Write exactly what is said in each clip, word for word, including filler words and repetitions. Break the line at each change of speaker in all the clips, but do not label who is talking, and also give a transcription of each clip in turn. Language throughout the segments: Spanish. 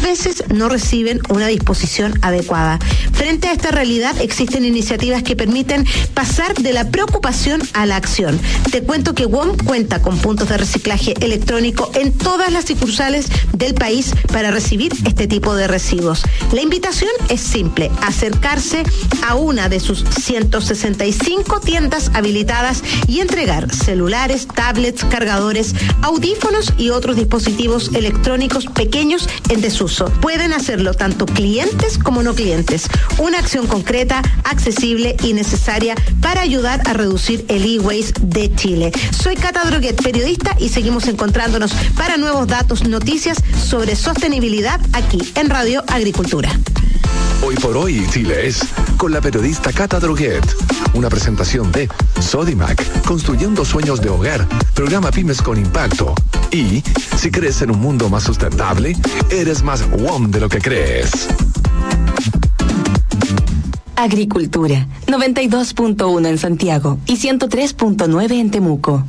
veces no reciben una disposición adecuada. Frente a esta realidad existen iniciativas que permiten pasar de la preocupación a la acción. Te cuento que W O M cuenta con puntos de reciclaje electrónico en todas las sucursales del país para recibir este tipo de residuos. La invitación es simple: acercarse a una de sus ciento sesenta y cinco tiendas habilitadas y entregar celulares, tablets, cargadores, audífonos y otros dispositivos electrónicos pequeños en desuso. Pueden hacerlo tanto clientes como no clientes. Una acción concreta, accesible y necesaria para ayudar a reducir el e-waste de Chile. Soy Cata Droguet, periodista, y seguimos encontrándonos para nuevos datos, noticias sobre sostenibilidad aquí en Radio Agricultura.
Hoy por hoy, Chile es con la periodista Cata Droguet. Una presentación de Sodimac, construyendo sueños de hogar, programa Pymes con Impacto. Y, si crees en un mundo más sustentable, eres más W O M de lo que crees.
Agricultura, noventa y dos punto uno en Santiago y ciento tres punto nueve en Temuco.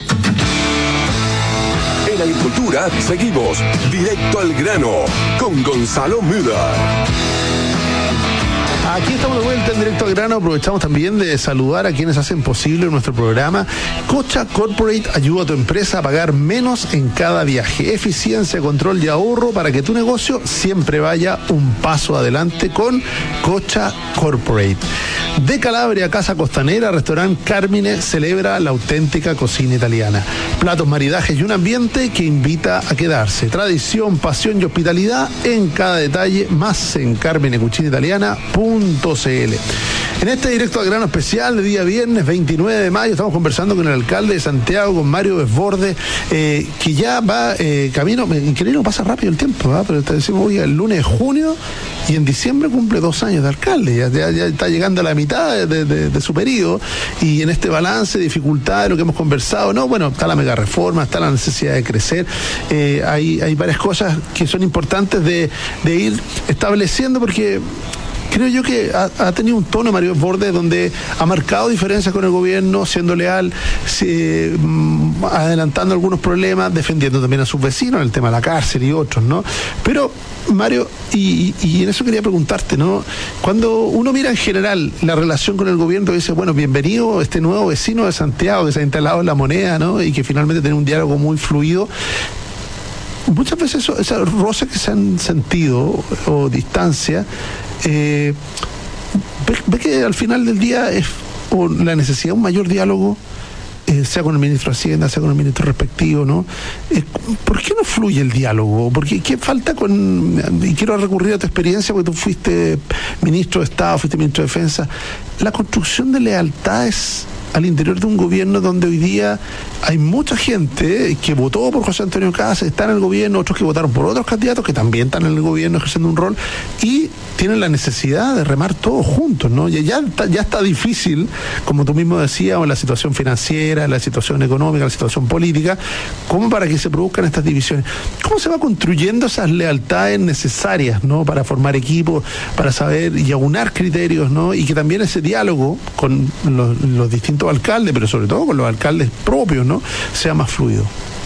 En Agricultura seguimos directo al grano con Gonzalo Müller.
Aquí estamos de vuelta en Directo al Grano. Aprovechamos también de saludar a quienes hacen posible nuestro programa. Cocha Corporate ayuda a tu empresa a pagar menos en cada viaje. Eficiencia, control y ahorro para que tu negocio siempre vaya un paso adelante con Cocha Corporate. De Calabria, Casa Costanera, Restaurante Carmine celebra la auténtica cocina italiana. Platos, maridajes y un ambiente que invita a quedarse. Tradición, pasión y hospitalidad en cada detalle, más en carmine cucina italiana punto c l. En este Directo al Grano especial de día viernes veintinueve de mayo estamos conversando con el alcalde de Santiago, con Mario Desbordes, eh, que ya va eh, camino, increíble, pasa rápido el tiempo, ¿eh? Pero te decimos hoy el lunes de junio y en diciembre cumple dos años de alcalde, ya, ya, ya está llegando a la mitad de, de, de, de su periodo, y en este balance, dificultad de lo que hemos conversado, no, bueno, está la mega reforma, está la necesidad de crecer, eh, hay, hay varias cosas que son importantes de, de ir estableciendo, porque creo yo que ha, ha tenido un tono Mario Desbordes donde ha marcado diferencias con el gobierno, siendo leal, se, mm, adelantando algunos problemas, defendiendo también a sus vecinos en el tema de la cárcel y otros, ¿no? Pero, Mario, y, y en eso quería preguntarte, ¿no? Cuando uno mira en general la relación con el gobierno, dice, bueno, bienvenido este nuevo vecino de Santiago que se ha instalado en La Moneda, ¿no? Y que finalmente tiene un diálogo muy fluido. Muchas veces eso, esas roces que se han sentido o distancia, eh, ve, ve que al final del día es o la necesidad de un mayor diálogo, eh, sea con el ministro de Hacienda, sea con el ministro respectivo, ¿no? Eh, ¿Por qué no fluye el diálogo? Porque ¿qué falta con...? Y quiero recurrir a tu experiencia, porque tú fuiste ministro de Estado, fuiste ministro de Defensa. La construcción de lealtades al interior de un gobierno donde hoy día hay mucha gente que votó por José Antonio Kast, está en el gobierno, otros que votaron por otros candidatos que también están en el gobierno ejerciendo un rol y tienen la necesidad de remar todos juntos, ¿no? Ya, ya, está, ya está difícil, como tú mismo decías, en la situación financiera, en la situación económica, en la situación política, como para que se produzcan estas divisiones. ¿Cómo se va construyendo esas lealtades necesarias, ¿no? Para formar equipos, para saber y aunar criterios, ¿no? Y que también ese diálogo con los, los distintos alcaldes, pero sobre todo con los alcaldes propios, ¿no?, sea más fluido.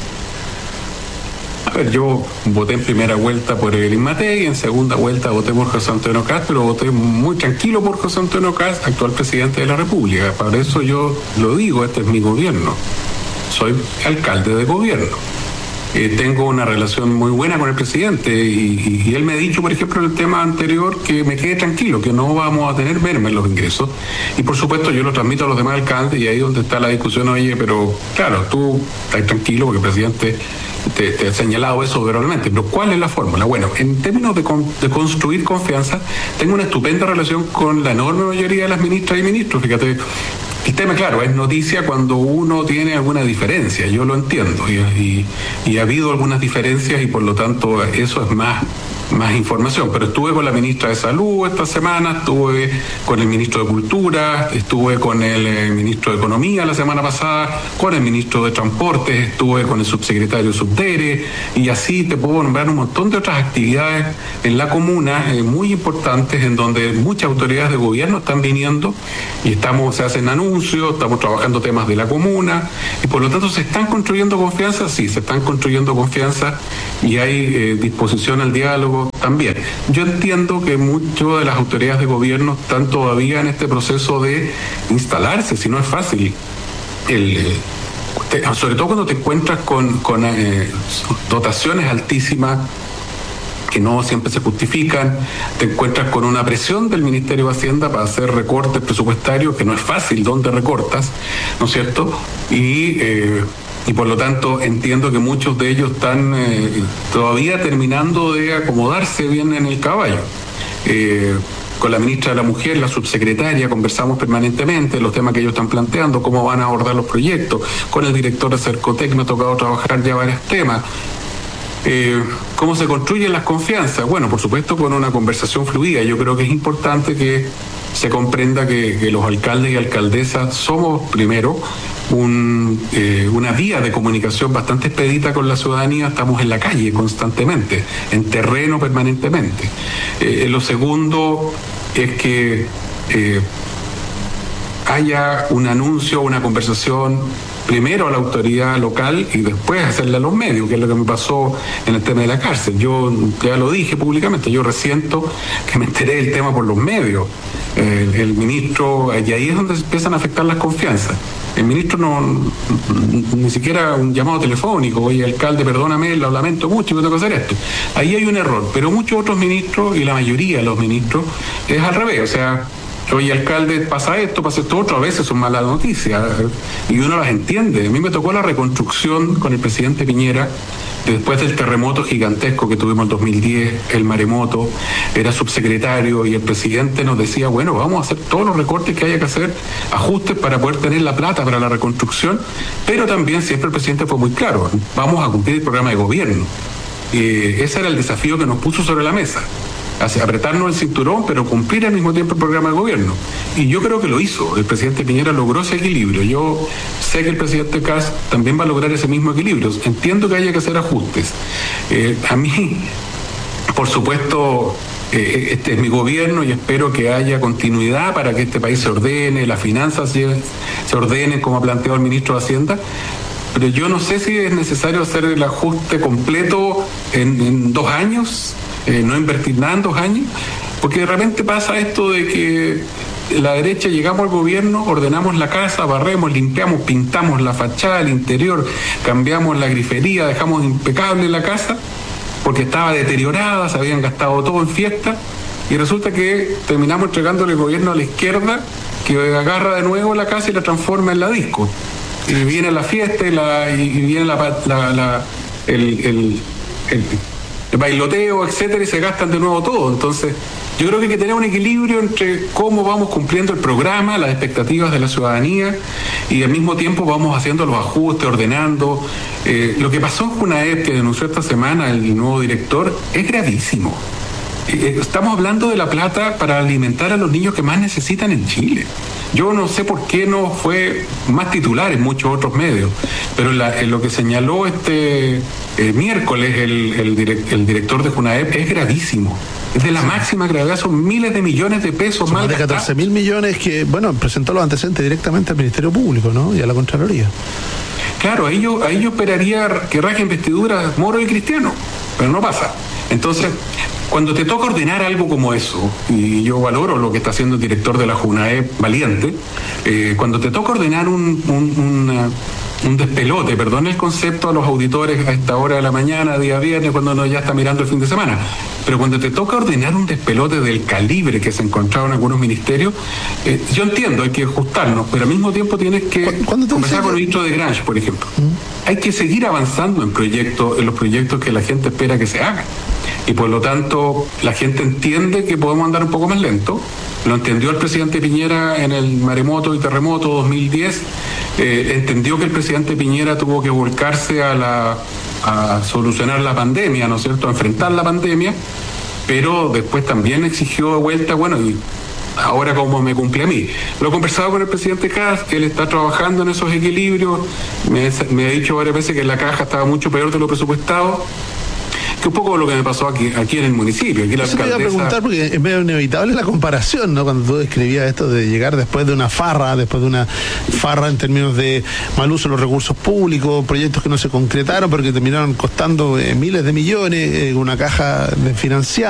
A ver, yo voté en primera vuelta por Evelyn Matei, en segunda vuelta voté por José Antonio Kast, pero voté muy tranquilo por José Antonio Kast, actual presidente de la República. Por eso yo lo digo, este es mi gobierno. Soy alcalde de gobierno. Eh, tengo una relación muy buena con el presidente y, y, y él me ha dicho, por ejemplo, en el tema anterior, que me quede tranquilo, que no vamos a tener merma en los ingresos. Y por supuesto yo lo transmito a los demás alcaldes y ahí es donde está la discusión. Oye, pero claro, tú estás tranquilo porque el presidente te, te ha señalado eso verbalmente, pero ¿cuál es la fórmula? Bueno, en términos de, con, de construir confianza, tengo una estupenda relación con la enorme mayoría de las ministras y ministros. Fíjate, el tema, claro, es noticia cuando uno tiene alguna diferencia, yo lo entiendo, y, y, y ha habido algunas diferencias y por lo tanto eso es más, más información, pero estuve con la ministra de Salud esta semana, estuve con el ministro de Cultura, estuve con el, el ministro de Economía la semana pasada, con el ministro de Transportes, estuve con el subsecretario Subdere, y así te puedo nombrar un montón de otras actividades en la comuna eh, muy importantes, en donde muchas autoridades de gobierno están viniendo y estamos, se hacen anuncios, estamos trabajando temas de la comuna, y por lo tanto se están construyendo confianza, sí, se están construyendo confianza y hay eh, disposición al diálogo Ministerio también. Yo entiendo que muchas de las autoridades de gobierno están todavía en este proceso de instalarse, si no es fácil. El, te, sobre todo cuando te encuentras con, con eh, dotaciones altísimas que no siempre se justifican, te encuentras con una presión del Ministerio de Hacienda para hacer recortes presupuestarios, que no es fácil dónde recortas, ¿no es cierto? Y, eh, y por lo tanto entiendo que muchos de ellos están eh, todavía terminando de acomodarse bien en el caballo. Eh, con la ministra de la Mujer, la subsecretaria, conversamos permanentemente los temas que ellos están planteando, cómo van a abordar los proyectos. Con el director de Cercotec me ha tocado trabajar ya varios temas. Eh, ¿Cómo se construyen las confianzas? Bueno, por supuesto con una conversación fluida. Yo creo que es importante que se comprenda que, que los alcaldes y alcaldesas somos primero un, eh, una vía de comunicación bastante expedita con la ciudadanía. Estamos en la calle constantemente, en terreno permanentemente. Eh, lo segundo es que eh, haya un anuncio, una conversación primero a la autoridad local y después hacerle a los medios, que es lo que me pasó en el tema de la cárcel. Yo ya lo dije públicamente, yo resiento que me enteré del tema por los medios. El, el ministro, y ahí es donde se empiezan a afectar las confianzas. El ministro no, ni siquiera un llamado telefónico, oye, alcalde, perdóname, lo lamento mucho, yo tengo que hacer esto. Ahí hay un error, pero muchos otros ministros, y la mayoría de los ministros, es al revés, o sea, oye, alcalde, pasa esto, pasa esto otro, a veces son malas noticias, y uno las entiende. A mí me tocó la reconstrucción con el presidente Piñera, después del terremoto gigantesco que tuvimos en dos mil diez, el maremoto, era subsecretario, y el presidente nos decía, bueno, vamos a hacer todos los recortes que haya que hacer, ajustes para poder tener la plata para la reconstrucción, pero también siempre el presidente fue muy claro, vamos a cumplir el programa de gobierno. Eh, ese era el desafío que nos puso sobre la mesa. Apretarnos el cinturón, pero cumplir al mismo tiempo el programa de gobierno. Y yo creo que lo hizo. El presidente Piñera logró ese equilibrio. Yo sé que el presidente Kast también va a lograr ese mismo equilibrio. Entiendo que haya que hacer ajustes. Eh, a mí, por supuesto, eh, este es mi gobierno y espero que haya continuidad para que este país se ordene, las finanzas se, se ordenen, como ha planteado el ministro de Hacienda. Pero yo no sé si es necesario hacer el ajuste completo en, en dos años. Eh, no invertir nada en dos años, porque de repente pasa esto de que la derecha llegamos al gobierno, ordenamos la casa, barremos, limpiamos, pintamos la fachada, el interior, cambiamos la grifería, dejamos impecable la casa, porque estaba deteriorada, se habían gastado todo en fiesta, y resulta que terminamos entregándole el gobierno a la izquierda, que agarra de nuevo la casa y la transforma en la disco. Y viene la fiesta y, la, y viene la, la, la, el... el, el el bailoteo, etcétera, y se gastan de nuevo todo. Entonces, yo creo que hay que tener un equilibrio entre cómo vamos cumpliendo el programa, las expectativas de la ciudadanía, y al mismo tiempo vamos haciendo los ajustes, ordenando. Eh, lo que pasó en Junaep, que denunció esta semana el nuevo director, es gravísimo. Eh, estamos hablando de la plata para alimentar a los niños que más necesitan en Chile. Yo no sé por qué no fue más titular en muchos otros medios, pero la, en lo que señaló este eh, miércoles el, el, direct, el director de Junaep es gravísimo. Es de la máxima gravedad, son miles de millones de pesos
son
mal
más de catorce mil millones que, bueno, presentó los antecedentes directamente al Ministerio Público, ¿no? Y a la Contraloría.
Claro, ahí yo, ahí yo esperaría que raje investidura Moro y Cristiano, pero no pasa. Entonces, cuando te toca ordenar algo como eso, y yo valoro lo que está haciendo el director de la Junaep, valiente, eh, cuando te toca ordenar un, un, una, un despelote, perdón el concepto a los auditores a esta hora de la mañana, día viernes, cuando uno ya está mirando el fin de semana, pero cuando te toca ordenar un despelote del calibre que se encontraba en algunos ministerios, eh, yo entiendo, hay que ajustarnos, pero al mismo tiempo tienes que conversar con el ministro de Grange, por ejemplo. ¿Mm? Hay que seguir avanzando en proyectos, en los proyectos que la gente espera que se hagan. Y por lo tanto, la gente entiende que podemos andar un poco más lento. Lo entendió el presidente Piñera en el maremoto y terremoto dos mil diez. Eh, entendió que el presidente Piñera tuvo que volcarse a, la, a solucionar la pandemia, ¿no es cierto?, a enfrentar la pandemia, pero después también exigió de vuelta, bueno, y ahora como me cumple a mí. Lo he conversado con el presidente Kast, él está trabajando en esos equilibrios, me, me ha dicho varias veces que la caja estaba mucho peor de lo presupuestado. Que un poco lo que me pasó aquí, aquí en el municipio. Aquí la
Eso te iba a
alcaldesa...
preguntar porque es medio inevitable la comparación, ¿no? Cuando tú describías esto de llegar después de una farra, después de una farra en términos de mal uso de los recursos públicos, proyectos que no se concretaron, pero que terminaron costando eh, miles de millones, eh, una caja de financiada.